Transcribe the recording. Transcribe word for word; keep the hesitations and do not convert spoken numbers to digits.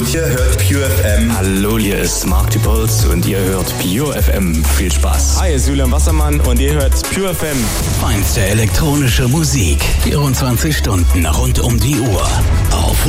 und ihr hört Pure F M. Hallo, hier ist Mark Puls und ihr hört Pure F M. Viel Spaß. Hi, hier ist Julian Wassermann und ihr hört Pure F M. Feinste elektronische Musik. vierundzwanzig Stunden rund um die Uhr. Auf